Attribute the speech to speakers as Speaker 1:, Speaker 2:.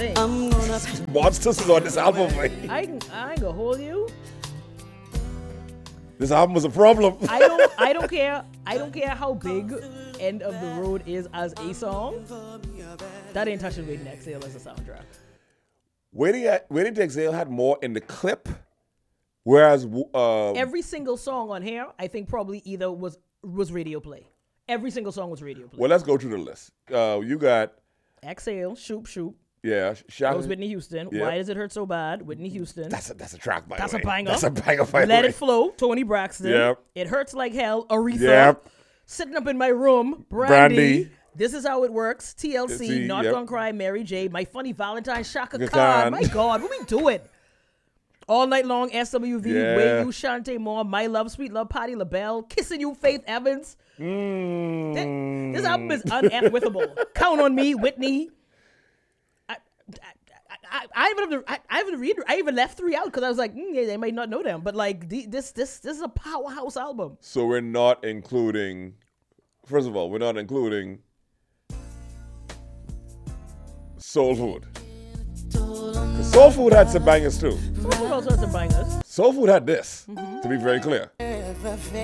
Speaker 1: sing.
Speaker 2: Monsters is on this album, man.
Speaker 1: I ain't gonna hold you.
Speaker 2: This album was a problem.
Speaker 1: I don't care. I don't care how big End of the Road is as a song. That ain't touching Waiting to Exhale as a soundtrack.
Speaker 2: Waiting to Exhale had more in the clip, whereas
Speaker 1: Every single song on here, I think probably either was radio play. Every single song was radio play.
Speaker 2: well, let's go through the list. You got
Speaker 1: Exhale, Shoop Shoop.
Speaker 2: yeah,
Speaker 1: That was Whitney Houston.
Speaker 2: Yep.
Speaker 1: Why Does It Hurt So Bad? Whitney Houston.
Speaker 2: That's a track by
Speaker 1: That's
Speaker 2: the
Speaker 1: a
Speaker 2: way.
Speaker 1: banger.
Speaker 2: That's a banger by the
Speaker 1: Let
Speaker 2: way.
Speaker 1: It Flow, Tony Braxton.
Speaker 2: Yep.
Speaker 1: It Hurts Like Hell, Aretha.
Speaker 2: Yep.
Speaker 1: Sitting Up in My Room,
Speaker 2: Brandy.
Speaker 1: This Is How It Works, TLC, Not
Speaker 2: yep.
Speaker 1: Gonna Cry, Mary J, My Funny Valentine, Shaka
Speaker 2: Khan.
Speaker 1: Khan. My God, what we doing? All Night Long, SWV,
Speaker 2: Yeah.
Speaker 1: Way You, Shante Moore, My Love, Sweet Love, Patti LaBelle, Kissing You, Faith Evans. This album is unethwithable. Count on Me, Whitney. I even left 3 out because I was like, yeah, they might not know them, but like this is a powerhouse album.
Speaker 2: So we're not including. First of all, we're not including Soul Food. 'Cause Soul Food had some bangers too.
Speaker 1: Soul Food also had some bangers.
Speaker 2: Soul Food had this, to be very clear.